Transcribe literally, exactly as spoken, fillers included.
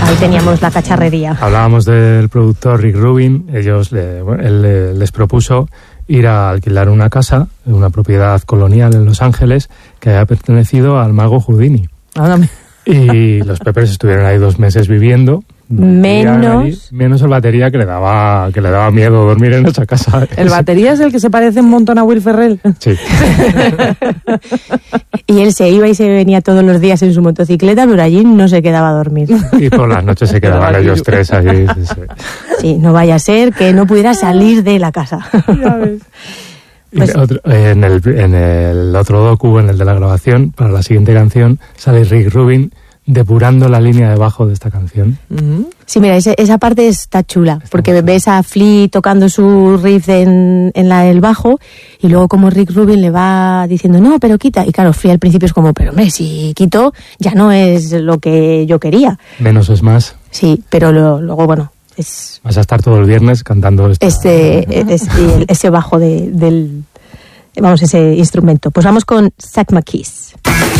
ahí teníamos la cacharrería. Hablábamos del productor Rick Rubin. Ellos le, bueno, él le, les propuso ir a alquilar una casa, una propiedad colonial en Los Ángeles, que había pertenecido al mago Houdini. Ah, y los Peppers estuvieron ahí dos meses viviendo. Menos ahí, menos el batería, que le daba que le daba miedo dormir en esa casa. ¿El batería es el que se parece un montón a Will Ferrell? Sí. Y él se iba y se venía todos los días en su motocicleta, pero allí no se quedaba a dormir. Y por las noches se quedaban ellos tres allí. Sí, sí. Sí, no vaya a ser que no pudiera salir de la casa. Ya ves. Pues, y otro, en, el, en el otro docu, en el de la grabación, para la siguiente canción, sale Rick Rubin depurando la línea de bajo de esta canción. Uh-huh. Sí, mira, ese, esa parte está chula, Está porque chula. ves a Flea tocando su riff en, en la del bajo, y luego como Rick Rubin le va diciendo, no, pero quita. Y claro, Flea al principio es como, pero hombre, si quito, ya no es lo que yo quería. Menos es más. Sí, pero lo, luego, bueno, es Vas a estar todo el viernes cantando esta... este, es- el- ese bajo de, del, vamos, ese instrumento. Pues vamos con Zach McKees.